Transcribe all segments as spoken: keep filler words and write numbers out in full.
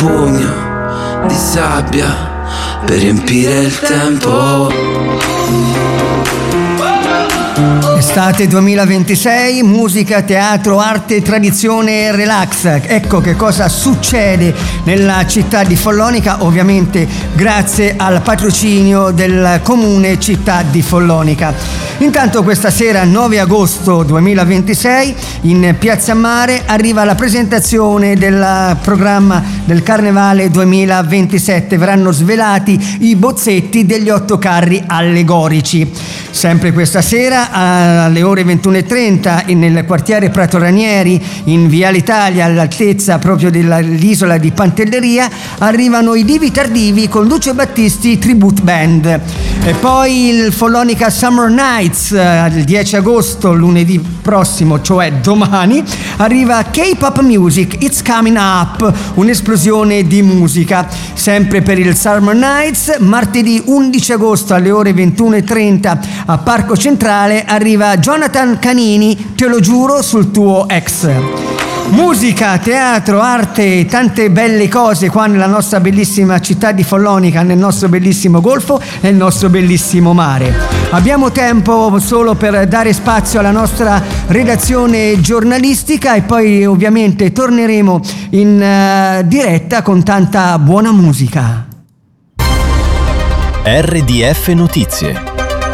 pugno di sabbia per riempire il tempo. Estate duemilaventisei, musica, teatro, arte, tradizione e relax. Ecco che cosa succede nella città di Follonica, ovviamente grazie al patrocinio del comune città di Follonica. Intanto questa sera, nove agosto duemilaventisei, in Piazza Mare arriva la presentazione del programma del Carnevale duemilaventisette. Verranno svelati i bozzetti degli otto carri allegorici. Sempre questa sera alle ore ventuno e trenta nel quartiere Prato Ranieri, in Viale Italia, all'altezza proprio dell'isola di Pantelleria, arrivano i Divi Tardivi con Lucio Battisti Tribute Band. E poi il Follonica Summer Nights, il dieci agosto, lunedì prossimo, cioè domani, arriva K-pop Music, It's Coming Up, un'esplosione di musica. Sempre per il Summer Nights, martedì undici agosto alle ore ventuno e trenta a Parco Centrale arriva Jonathan Canini, Te lo giuro sul tuo ex. Musica, teatro, arte, tante belle cose qua nella nostra bellissima città di Follonica, nel nostro bellissimo golfo e il nostro bellissimo mare. Abbiamo tempo solo per dare spazio alla nostra redazione giornalistica e poi ovviamente torneremo in uh, diretta con tanta buona musica. R D F Notizie.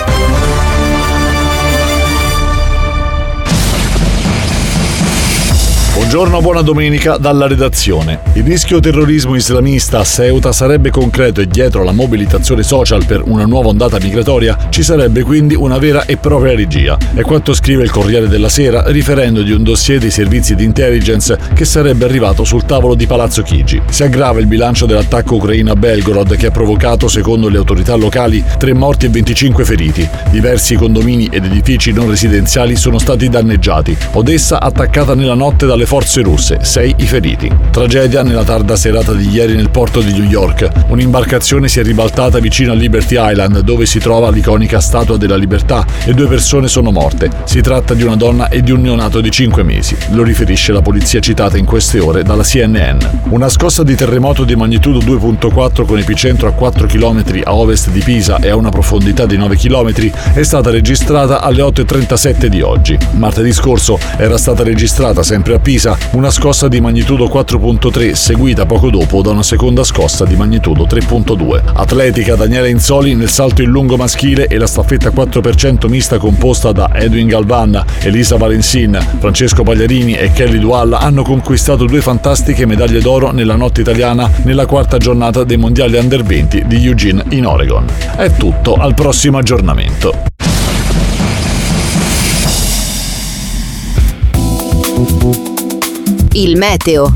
Buongiorno, buona domenica dalla redazione. Il rischio terrorismo islamista a Ceuta sarebbe concreto e dietro la mobilitazione social per una nuova ondata migratoria ci sarebbe quindi una vera e propria regia. È quanto scrive il Corriere della Sera riferendo di un dossier dei servizi di intelligence che sarebbe arrivato sul tavolo di Palazzo Chigi. Si aggrava il bilancio dell'attacco ucraino a Belgorod che ha provocato, secondo le autorità locali, tre morti e venticinque feriti. Diversi condomini ed edifici non residenziali sono stati danneggiati. Odessa attaccata nella notte dalle forze russe, sei i feriti. Tragedia nella tarda serata di ieri nel porto di New York. Un'imbarcazione si è ribaltata vicino a Liberty Island, dove si trova l'iconica Statua della Libertà, e due persone sono morte. Si tratta di una donna e di un neonato di cinque mesi. Lo riferisce la polizia citata in queste ore dalla C N N. Una scossa di terremoto di magnitudo due virgola quattro con epicentro a quattro chilometri a ovest di Pisa e a una profondità di nove chilometri è stata registrata alle otto e trentasette di oggi. Martedì scorso era stata registrata sempre a Pisa una scossa di magnitudo quattro virgola tre, seguita poco dopo da una seconda scossa di magnitudo tre virgola due. Atletica, Daniela Inzoli nel salto in lungo maschile e la staffetta quattro per cento mista composta da Edwin Galvan, Elisa Valensin, Francesco Pagliarini e Kelly Dualla hanno conquistato due fantastiche medaglie d'oro nella notte italiana nella quarta giornata dei mondiali under venti di Eugene in Oregon. È tutto, al prossimo aggiornamento. Il meteo.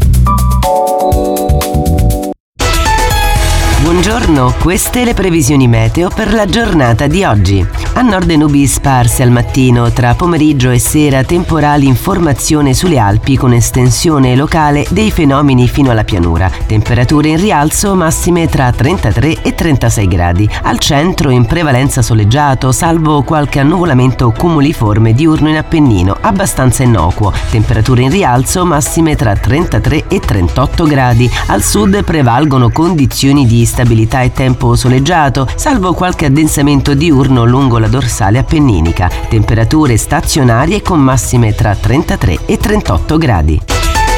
Buongiorno, queste le previsioni meteo per la giornata di oggi. A nord nubi sparse al mattino, tra pomeriggio e sera temporali in formazione sulle Alpi con estensione locale dei fenomeni fino alla pianura. Temperature in rialzo massime tra trentatré e trentasei gradi. Al centro in prevalenza soleggiato, salvo qualche annuvolamento cumuliforme diurno in Appennino, abbastanza innocuo. Temperature in rialzo massime tra trentatré e trentotto gradi. Al sud prevalgono condizioni di stabilità e tempo soleggiato, salvo qualche addensamento diurno lungo la dorsale appenninica. Temperature stazionarie con massime tra trentatré e trentotto gradi.